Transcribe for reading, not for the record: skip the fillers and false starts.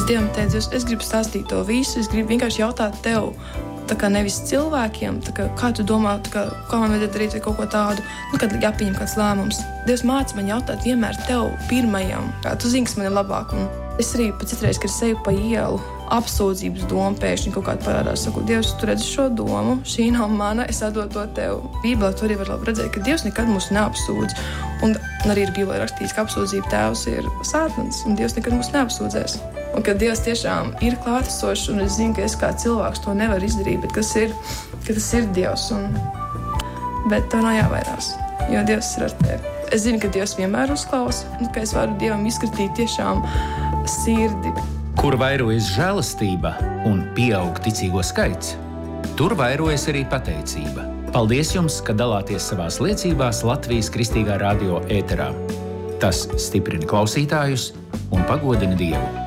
Es Dievam teicu, es gribu stāstīt to visu, es gribu vienkārši jautāt tev, tā kā nevis cilvēkiem, tā kā tu domā, kā man vajadzētu darīt vai kaut ko tādu, kad jāpieņem kāds lēmums. Dievs māca man jautāt vienmēr tev pirmajam, kā tu zini, kas man ir labāk. Un es arī pat citreiz, kad es eju pa ielu, apsūdzības doma pēkšņi kaut kāda parādās. Saku, Dievs, tu redzi šo domu, šī nav mana, es atdodu to tev. Bībelē tu arī var labi redzēt, ka Dievs nekad mūs neapsūdz. Un arī ir Bībelē rakstīts, ka apsūdzība tēvs ir sātans, un Dievs nekad mūs neapsūdzēs. Un kad Dievs tiešām ir klātesošs, un es zinu, ka es kā cilvēks to nevaru izdarīt, bet ka tas ir Dievs. Bet tev nav jāvairās, jo Dievs ir ar tevi. Es zinu, ka Dievs vienmēr uzklausa, un ka es varu Dievam izskatīt tiešām sirdi. Kur vairojas žēlastība un pieaug ticīgo skaits, tur vairojas arī pateicība. Paldies jums, ka dalāties savās liecībās Latvijas Kristīgā radio ēterā. Tas stiprina klausītājus un pagodina Dievu.